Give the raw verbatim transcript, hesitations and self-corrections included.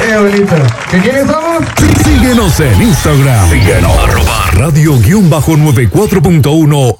Qué bonito. ¿Qué quiénes somos? Síguenos en Instagram. Síguenos. Arroba radio-noventa y cuatro punto uno